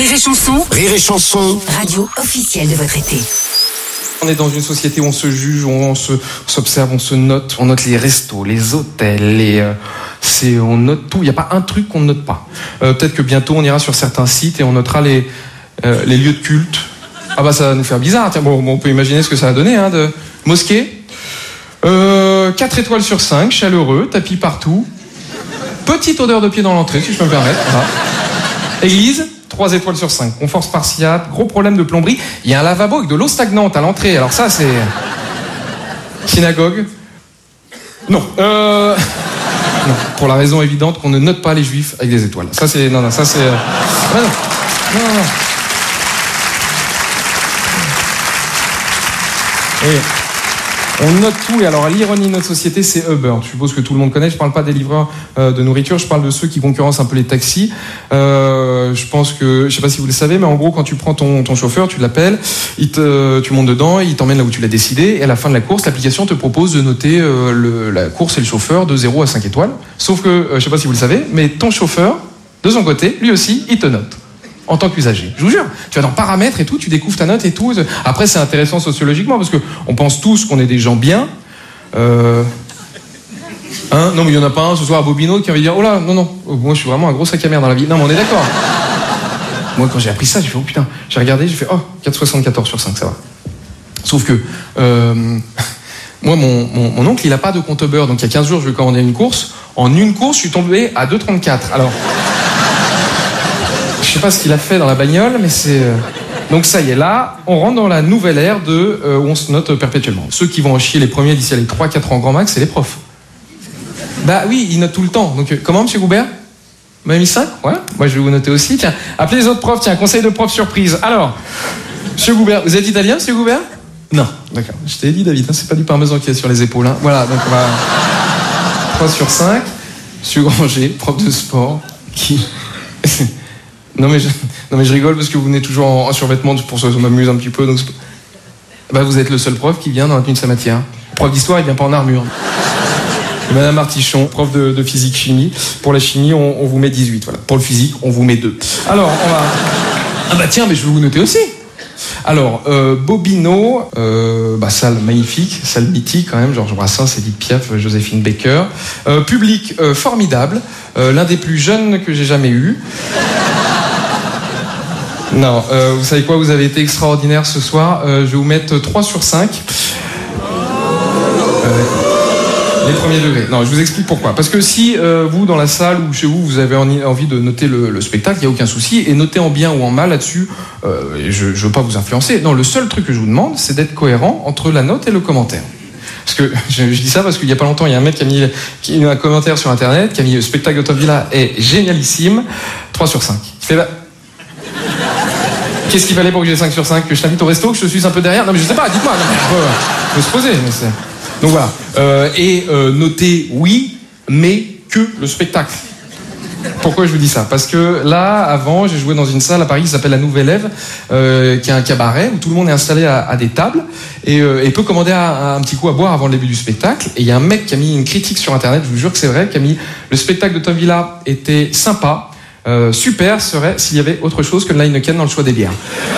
Rire et Chanson. Rire et Chanson. Radio officielle de votre été. On est dans une société où on se juge, où on s'observe, on se note. On note les restos, les hôtels, on note tout. Il n'y a pas un truc qu'on ne note pas. Peut-être que bientôt on ira sur certains sites et on notera les lieux de culte. Ah bah ça va nous faire bizarre. Tiens, bon, on peut imaginer ce que ça va donner, de mosquée. 4 étoiles sur 5, chaleureux, tapis partout. Petite odeur de pied dans l'entrée, si je peux me permettre. Voilà. Église, 3 étoiles sur 5. Confort spartiate, gros problème de plomberie. Il y a un lavabo avec de l'eau stagnante à l'entrée. Alors ça, c'est... Synagogue. Non. Non. Pour la raison évidente qu'on ne note pas les juifs avec des étoiles. Ça, c'est... Non, ça, c'est... Non. Et on note tout, et alors l'ironie de notre société, c'est Uber. Je suppose que tout le monde connaît, je parle pas des livreurs de nourriture, je parle de ceux qui concurrencent un peu les taxis. Je pense que, je sais pas si vous le savez, mais en gros, quand tu prends ton chauffeur, tu l'appelles, tu montes dedans, il t'emmène là où tu l'as décidé, et à la fin de la course, l'application te propose de noter la course et le chauffeur de 0 à 5 étoiles. Sauf que, je sais pas si vous le savez, mais ton chauffeur, de son côté, lui aussi, il te note. En tant qu'usager. Je vous jure, tu vas dans paramètres et tout, tu découvres ta note et tout. Après, c'est intéressant sociologiquement parce qu'on pense tous qu'on est des gens bien. Non, mais il n'y en a pas un ce soir à Bobino qui va dire « Oh là, non, moi je suis vraiment un gros sac à merde dans la vie. » Non, mais on est d'accord. Moi, quand j'ai appris ça, j'ai fait « Oh putain !» J'ai regardé, j'ai fait « Oh, 4,74 sur 5, ça va. » Sauf que, moi, mon oncle, il n'a pas de compte Uber. Donc, il y a 15 jours, je lui ai commandé une course. En une course, je suis tombé à 2,34. Alors... Je sais pas ce qu'il a fait dans la bagnole, mais c'est... Donc ça y est, là, on rentre dans la nouvelle ère où on se note perpétuellement. Ceux qui vont en chier les premiers d'ici à les 3-4 ans grand max, c'est les profs. Bah oui, ils notent tout le temps. Donc comment, monsieur Goubert ? Vous m'avez mis 5 ? Ouais, moi je vais vous noter aussi. Tiens, appelez les autres profs, tiens, conseil de prof surprise. Alors, monsieur Goubert, vous êtes italien, monsieur Goubert ? Non, d'accord. Je t'ai dit, David, c'est pas du parmesan qui est sur les épaules. Voilà, donc on va... 3 sur 5. Monsieur Granger, prof de sport, qui... Non mais je rigole parce que vous venez toujours en survêtement pour ça m'amuse un petit peu. Donc bah vous êtes le seul prof qui vient dans la tenue de sa matière. Le prof d'histoire il vient pas en armure. Et Madame Artichon, prof de physique chimie. Pour la chimie on vous met 18. Voilà. Pour le physique on vous met 2. Alors on va... Ah bah tiens mais je vais vous noter aussi. Alors Bobino, salle magnifique, salle mythique quand même, Georges Brassens, Edith Piaf, Joséphine Baker. Public formidable, l'un des plus jeunes que j'ai jamais eu. Non, vous savez quoi, vous avez été extraordinaire ce soir. Je vais vous mettre 3 sur 5. Les premiers degrés. Non, je vous explique pourquoi. Parce que si vous, dans la salle ou chez vous, vous avez envie de noter le spectacle, il n'y a aucun souci. Et noter en bien ou en mal là-dessus, je ne veux pas vous influencer. Non, le seul truc que je vous demande, c'est d'être cohérent entre la note et le commentaire. Parce que je dis ça parce qu'il n'y a pas longtemps, il y a un mec qui a mis un commentaire sur Internet, qui a mis le spectacle de Tom Villa est génialissime, 3 sur 5. Il fait... Qu'est-ce qu'il fallait pour que j'ai 5 sur 5 ? Que je t'invite au resto, que je te suive un peu derrière ? Non mais je sais pas, dites-moi. On peut se poser. Mais c'est... Donc voilà. Notez oui, mais que le spectacle. Pourquoi je vous dis ça ? Parce que là, avant, j'ai joué dans une salle à Paris qui s'appelle La Nouvelle Ève, qui est un cabaret où tout le monde est installé à des tables et peut commander un petit coup à boire avant le début du spectacle. Et il y a un mec qui a mis une critique sur Internet, je vous jure que c'est vrai, qui a mis le spectacle de Tom Villa était sympa. Super serait s'il y avait autre chose que de l'Heineken dans le choix des bières.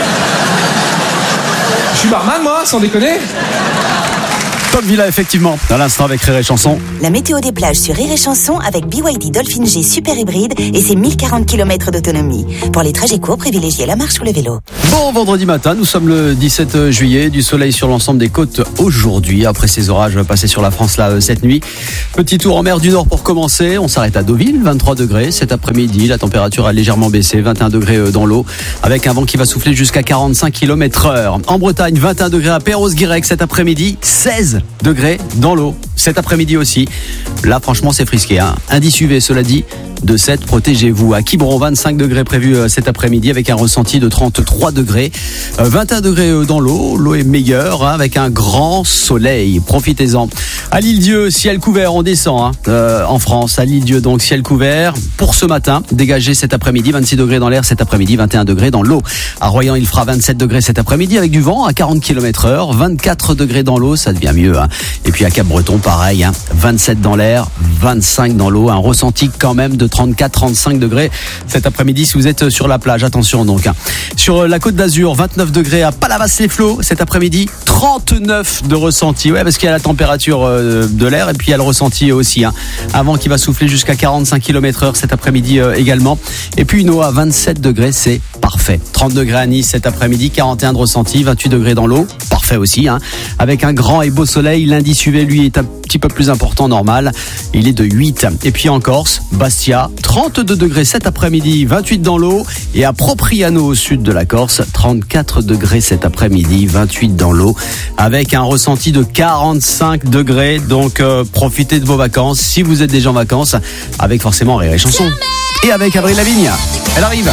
Je suis barman moi, sans déconner. Tom Villa effectivement, à l'instant avec Rire et Chanson. La météo des plages sur Rire et Chanson avec BYD Dolphin G Super Hybride et ses 1040 km d'autonomie. Pour les trajets courts, privilégiez la marche ou le vélo. Bon vendredi matin, nous sommes le 17 juillet, du soleil sur l'ensemble des côtes aujourd'hui, après ces orages passés sur la France là cette nuit. Petit tour en mer du Nord pour commencer, on s'arrête à Deauville, 23 degrés cet après-midi, la température a légèrement baissé, 21 degrés dans l'eau, avec un vent qui va souffler jusqu'à 45 km/h. En Bretagne, 21 degrés à Perros-Guirec cet après-midi, 16 degrés dans l'eau cet après-midi aussi. Là franchement c'est frisqué, Indice UV cela dit de 7, protégez-vous. À Quiberon, 25 degrés prévus cet après-midi avec un ressenti de 33 degrés. 21 degrés dans l'eau, l'eau est meilleure avec un grand soleil, profitez-en. À l'Île-Dieu, ciel couvert, on descend en France. À l'Île-Dieu donc ciel couvert pour ce matin, dégagé cet après-midi, 26 degrés dans l'air cet après-midi, 21 degrés dans l'eau. À Royan il fera 27 degrés cet après-midi avec du vent à 40 km/h, 24 degrés dans l'eau, ça devient mieux. Et puis à Cap-Breton pareil. pareil, 27 dans l'air, 25 dans l'eau, un ressenti quand même de 34-35 degrés cet après-midi si vous êtes sur la plage, attention donc. Sur la Côte d'Azur, 29 degrés à Palavas-les-Flots cet après-midi, 39 de ressenti, parce qu'il y a la température de l'air et puis il y a le ressenti aussi, un vent qui va souffler jusqu'à 45 km/h cet après-midi également, et puis une eau à 27 degrés, c'est parfait. 30 degrés à Nice cet après-midi, 41 de ressenti, 28 degrés dans l'eau, parfait aussi, avec un grand et beau soleil. L'indice UV lui est un petit peu plus important, normal, il est de 8. Et puis en Corse, Bastia, 32 degrés cet après-midi, 28 dans l'eau, et à Propriano au sud de la Corse, 34 degrés cet après-midi, 28 dans l'eau, avec un ressenti de 45 degrés. Donc profitez de vos vacances si vous êtes déjà en vacances, avec forcément Rire et Chanson et avec Avril Lavigne. Elle arrive.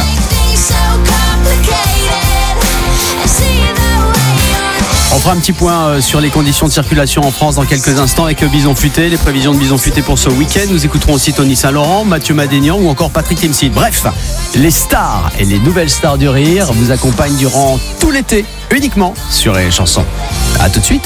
On fera un petit point sur les conditions de circulation en France dans quelques instants avec Bison Futé, les prévisions de Bison Futé pour ce week-end. Nous écouterons aussi Tony Saint-Laurent, Mathieu Madénian ou encore Patrick Timsit. Bref, les stars et les nouvelles stars du rire vous accompagnent durant tout l'été, uniquement sur les chansons. À tout de suite.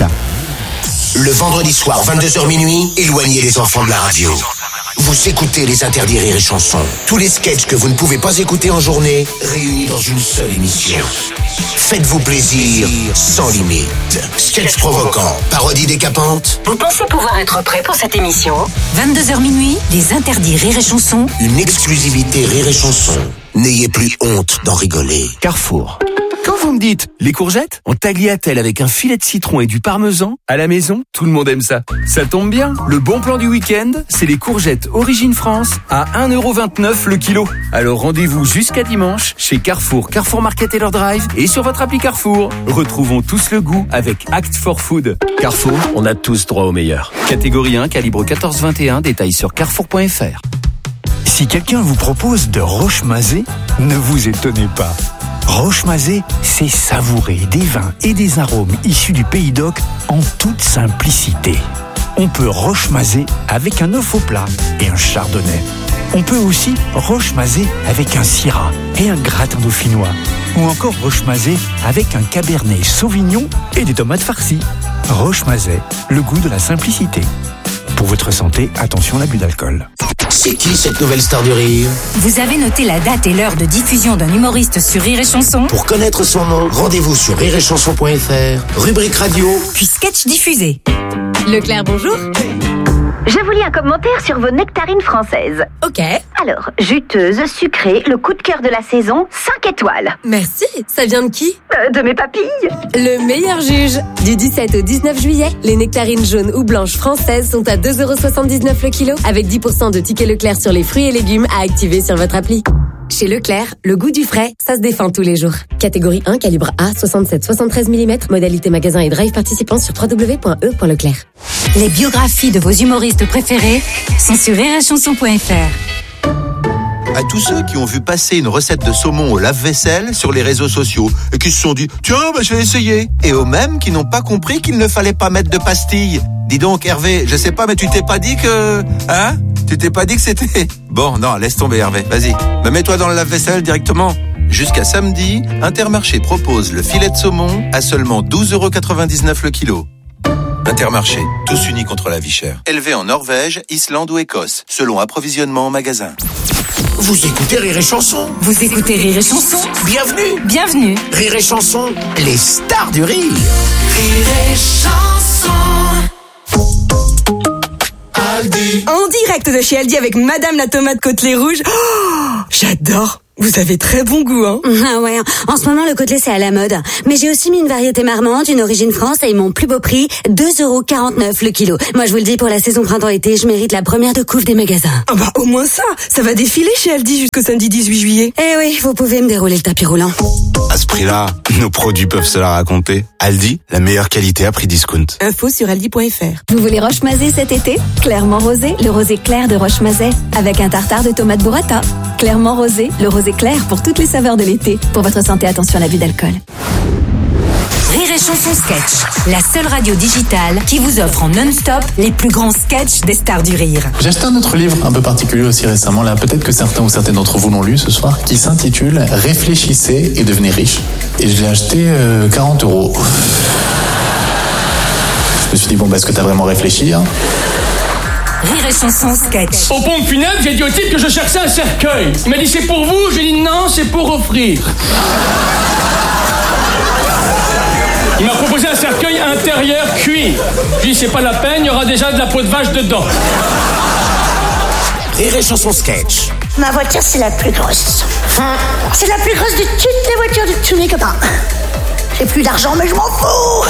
Le vendredi soir, 22h minuit, éloignez les enfants de la radio. Vous écoutez les interdits Rire et Chanson. Tous les sketchs que vous ne pouvez pas écouter en journée, réunis dans une seule émission. Faites-vous plaisir sans limite. Sketchs provoquants, parodies décapantes. Vous pensez pouvoir être prêt pour cette émission ? 22h minuit, les interdits Rire et Chanson. Une exclusivité Rire et Chanson. N'ayez plus honte d'en rigoler. Carrefour. Quand vous me dites, les courgettes, en tagliatelle avec un filet de citron et du parmesan, à la maison, tout le monde aime ça. Ça tombe bien, le bon plan du week-end, c'est les courgettes Origine France à 1,29€ le kilo. Alors rendez-vous jusqu'à dimanche chez Carrefour, Carrefour Market et leur drive et sur votre appli Carrefour. Retrouvons tous le goût avec Act for Food. Carrefour, on a tous droit au meilleur. Catégorie 1, calibre 14-21, détails sur carrefour.fr. Si quelqu'un vous propose de roche-mazé, ne vous étonnez pas. Roche-mazé, c'est savourer des vins et des arômes issus du Pays d'Oc en toute simplicité. On peut roche-mazé avec un œuf au plat et un chardonnay. On peut aussi roche-mazé avec un syrah et un gratin dauphinois. Ou encore roche-mazé avec un cabernet sauvignon et des tomates farcies. Roche-mazé, le goût de la simplicité. Pour votre santé, attention à l'abus d'alcool. C'est qui cette nouvelle star du rire ? Vous avez noté la date et l'heure de diffusion d'un humoriste sur Rire et Chanson ? Pour connaître son nom, rendez-vous sur rireetchanson.fr, rubrique radio, puis sketch diffusé. Leclerc, bonjour. Je vous lis un commentaire sur vos nectarines françaises. Ok. Alors, juteuse, sucrée, le coup de cœur de la saison, 5 étoiles. Merci. Ça vient de qui ? De mes papilles. Le meilleur juge. Du 17 au 19 juillet, les nectarines jaunes ou blanches françaises sont à 2,79€ le kilo, avec 10% de tickets Leclerc sur les fruits et légumes à activer sur votre appli. Chez Leclerc, le goût du frais, ça se défend tous les jours. Catégorie 1, calibre A, 67-73 mm, modalité magasin et drive participant sur www.e.leclerc. Les biographies de vos humoristes préférés sont sur rireetchanson.fr. À tous ceux qui ont vu passer une recette de saumon au lave-vaisselle sur les réseaux sociaux et qui se sont dit « Tiens, je vais essayer !» et aux mêmes qui n'ont pas compris qu'il ne fallait pas mettre de pastilles. Dis donc Hervé, je sais pas, mais tu t'es pas dit que... Hein ? Tu t'es pas dit que c'était... Bon, non, laisse tomber Hervé, vas-y. Mets-toi dans le lave-vaisselle directement. Jusqu'à samedi, Intermarché propose le filet de saumon à seulement 12,99€ le kilo. Intermarché, tous unis contre la vie chère. Élevé en Norvège, Islande ou Écosse, selon approvisionnement en magasin. Vous écoutez Rire et Chanson. Vous écoutez Rire et Chanson ? Bienvenue. Bienvenue. Rire et Chanson, les stars du rire. Rire et Chanson. Aldi. En direct de chez Aldi avec Madame la tomate côtelée rouge. Oh, j'adore. Vous avez très bon goût, hein? Ah ouais, en ce moment le côtelé c'est à la mode. Mais j'ai aussi mis une variété marmande, une origine France et mon plus beau prix, 2,49€ le kilo. Moi je vous le dis, pour la saison printemps-été, je mérite la première de couve des magasins. Ah bah au moins ça va défiler chez Aldi jusqu'au samedi 18 juillet. Eh oui, vous pouvez me dérouler le tapis roulant. À ce prix-là, nos produits peuvent se la raconter. Aldi, la meilleure qualité à prix discount. Info sur aldi.fr. Vous voulez Roche-Mazet cet été ? Clairement rosé, le rosé clair de Roche-Mazet, avec un tartare de tomates burrata. Clairement rosé, le rosé clair pour toutes les saveurs de l'été. Pour votre santé, attention à l'abus d'alcool. Rire et Chanson Sketch, la seule radio digitale qui vous offre en non-stop les plus grands sketchs des stars du rire. J'ai acheté un autre livre un peu particulier aussi récemment, là peut-être que certains ou certaines d'entre vous l'ont lu ce soir, qui s'intitule « Réfléchissez et devenez riche ». Et je l'ai acheté 40€. me suis dit, bon, est-ce que t'as vraiment réfléchi, hein? Rire et chanson sketch. Au pompe funèbre, j'ai dit au type que je cherchais un cercueil. Il m'a dit c'est pour vous, j'ai dit non, c'est pour offrir. Il m'a proposé un cercueil intérieur cuit. J'ai dit c'est pas la peine, il y aura déjà de la peau de vache dedans. Rire et chanson sketch. Ma voiture, c'est la plus grosse. C'est la plus grosse de toutes les voitures de tous mes copains. J'ai plus d'argent, mais je m'en fous.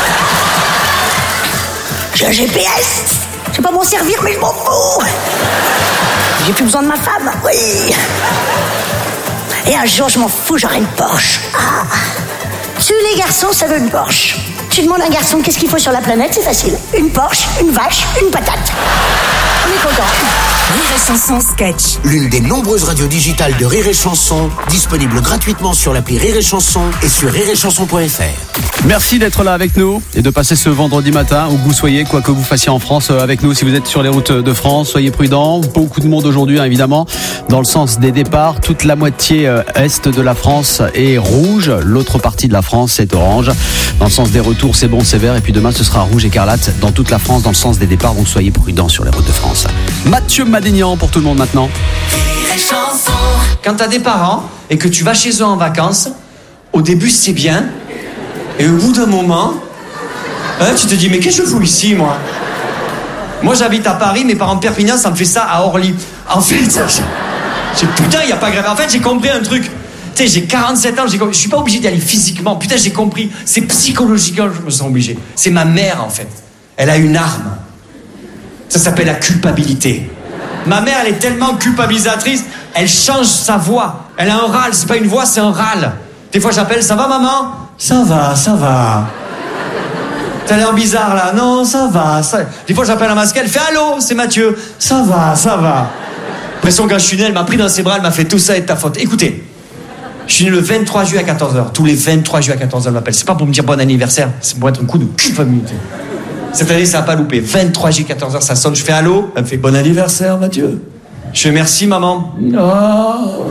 J'ai un GPS. Je vais pas m'en servir, mais je m'en fous. J'ai plus besoin de ma femme, oui. Et un jour, je m'en fous, j'aurai une Porsche. Ah. Tous les garçons, ça veut une Porsche. Tu demandes à un garçon qu'est-ce qu'il faut sur la planète, c'est facile. Une Porsche, une vache, une patate. On est content. Rire et chanson sketch. L'une des nombreuses radios digitales de Rire et Chanson, disponible gratuitement sur l'appli Rire et Chanson et sur rireetchanson.fr. Merci d'être là avec nous et de passer ce vendredi matin où que vous soyez, quoi que vous fassiez en France avec nous. Si vous êtes sur les routes de France, soyez prudents. Beaucoup de monde aujourd'hui, hein, évidemment. Dans le sens des départs, toute la moitié est de la France est rouge. L'autre partie de la France est orange. Dans le sens des retours, c'est bon, c'est vert. Et puis demain, ce sera rouge écarlate dans toute la France, dans le sens des départs. Donc soyez prudents sur les routes de France. Mathieu Madénian pour tout le monde maintenant. Quand t'as des parents et que tu vas chez eux en vacances, au début c'est bien, et au bout d'un moment, tu te dis mais qu'est-ce que je fous ici moi? Moi j'habite à Paris, mes parents de Perpignan, ça me fait ça à Orly. En fait, putain, il y a pas grave. En fait, j'ai compris un truc. Tu sais, j'ai 47 ans, je suis pas obligé d'y aller physiquement. Putain, j'ai compris. C'est psychologiquement, je me sens obligé. C'est ma mère en fait. Elle a une arme. Ça s'appelle la culpabilité. Ma mère, elle est tellement culpabilisatrice, elle change sa voix. Elle a un râle, c'est pas une voix, c'est un râle. Des fois, j'appelle, ça va maman? Ça va, ça va. T'as l'air bizarre là, non, ça va, ça... Des fois, j'appelle un masque, elle fait allô, c'est Mathieu. Ça va, ça va. L'impression quand je suis né, elle m'a pris dans ses bras, elle m'a fait tout ça est de ta faute. Écoutez, je suis né le 23 juillet à 14h. Tous les 23 juillet à 14h, elle m'appelle. C'est pas pour me dire bon anniversaire, c'est pour être un coup de culpabilité. Cette année, ça n'a pas loupé. 23 juillet, 14h, ça sonne. Je fais allô. Elle me fait bon anniversaire, Mathieu. Je fais merci, maman. Oh.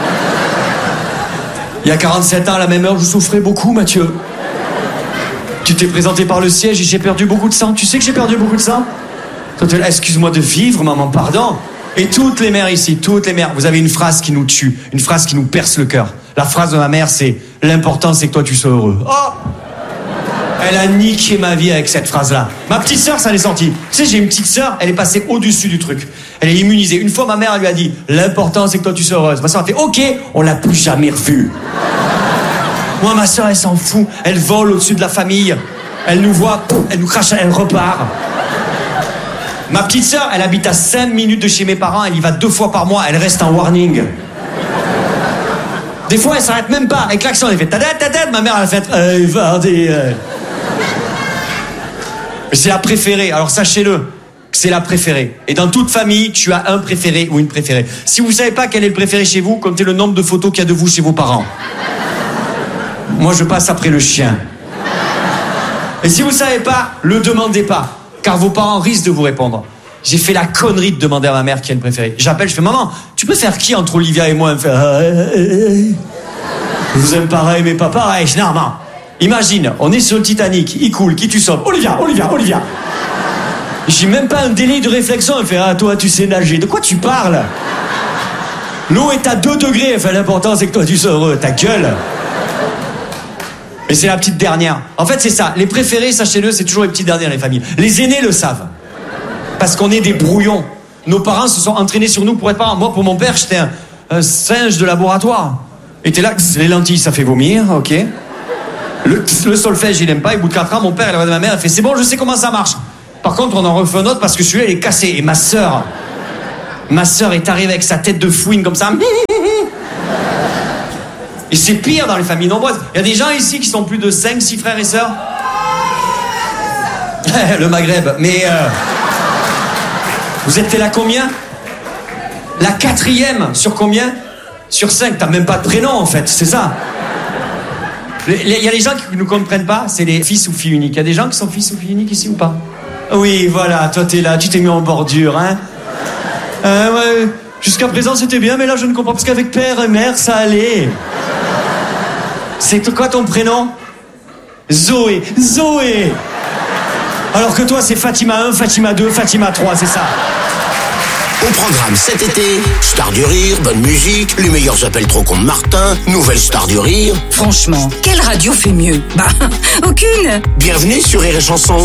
Il y a 47 ans, à la même heure, je souffrais beaucoup, Mathieu. Tu t'es présenté par le siège et j'ai perdu beaucoup de sang. Tu sais que j'ai perdu beaucoup de sang? Excuse-moi de vivre, maman, pardon. Et toutes les mères ici, toutes les mères, vous avez une phrase qui nous tue, une phrase qui nous perce le cœur. La phrase de ma mère, c'est « L'important, c'est que toi, tu sois heureux. » Oh! Elle a niqué ma vie avec cette phrase-là. Ma petite sœur, ça l'est sorti. Tu sais, j'ai une petite sœur, elle est passée au-dessus du truc. Elle est immunisée. Une fois, ma mère, elle lui a dit « L'important, c'est que toi, tu sois heureuse. » Ma sœur a fait « Ok, on l'a plus jamais revue. » Moi, ma sœur, elle s'en fout. Elle vole au-dessus de la famille. Elle nous voit, elle nous crache, elle repart. Ma petite sœur, elle habite à 5 minutes de chez mes parents. Elle y va 2 fois par mois. Elle reste en warning. Des fois, elle s'arrête même pas. Avec l'accent, elle fait ta-da-ta-da. Ma mère, elle a fait c'est la préférée. Alors sachez-le, c'est la préférée. Et dans toute famille, tu as un préféré ou une préférée. Si vous savez pas quel est le préféré chez vous, comptez le nombre de photos qu'il y a de vous chez vos parents. Moi, je passe après le chien. Et si vous savez pas, le demandez pas, car vos parents risquent de vous répondre. J'ai fait la connerie de demander à ma mère qui est le préféré. J'appelle, je fais maman, tu peux faire qui entre Olivia et moi? Elle me fait je vous aime pareil, mais pas pareil. Je dis, non, non. Imagine, on est sur le Titanic, il coule, qui tu sauves? Olivia. J'ai même pas un délai de réflexion. Elle fait toi tu sais nager. De quoi tu parles? L'eau est à 2 degrés. Elle fait l'important c'est que toi tu sois heureux. Ta gueule. Et c'est la petite dernière. En fait c'est ça. Les préférés, sachez-le, c'est toujours les petites dernières les familles. Les aînés le savent. Parce qu'on est des brouillons. Nos parents se sont entraînés sur nous pour être parents. Moi pour mon père j'étais un singe de laboratoire. Et t'es là, les lentilles ça fait vomir, ok. Le solfège, il aime pas. Et au bout de 4 ans, mon père, il regarde ma mère, elle fait c'est bon, je sais comment ça marche. Par contre, on en refait un autre parce que celui-là, il est cassé. Et ma sœur est arrivée avec sa tête de fouine comme ça. Et c'est pire dans les familles nombreuses. Il y a des gens ici qui sont plus de 5, 6 frères et sœurs. Le Maghreb. Mais vous êtes là combien? La 4e sur combien? Sur 5. T'as même pas de prénom en fait, c'est ça. Il y a des gens qui ne comprennent pas, c'est les fils ou filles uniques. Il y a des gens qui sont fils ou filles uniques ici ou pas? Oui, voilà, toi t'es là, tu t'es mis en bordure, hein. Ouais, jusqu'à présent c'était bien, mais là je ne comprends pas, parce qu'avec père et mère, ça allait. C'est quoi ton prénom? Zoé. Alors que toi, c'est Fatima 1, Fatima 2, Fatima 3, c'est ça. Au programme cet été, Star du Rire, bonne musique, les meilleurs appels trop cons de Martin, nouvelle Star du Rire. Franchement, quelle radio fait mieux? Bah, aucune. Bienvenue sur Rire et Chanson.